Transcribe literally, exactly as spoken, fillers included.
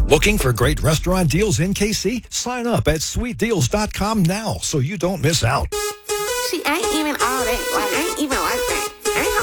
Looking for great restaurant deals in K C? Sign up at sweet deals dot com now so you don't miss out. She ain't even all that. Like,